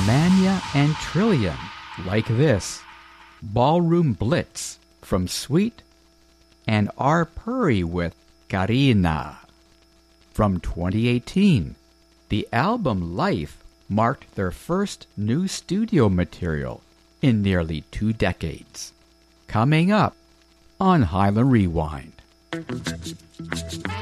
Mania and Trillium, Like This, Ballroom Blitz from Sweet, and R. Puri with Karina. From 2018, the album Life marked their first new studio material in nearly 2 decades. Coming up on Highland Rewind.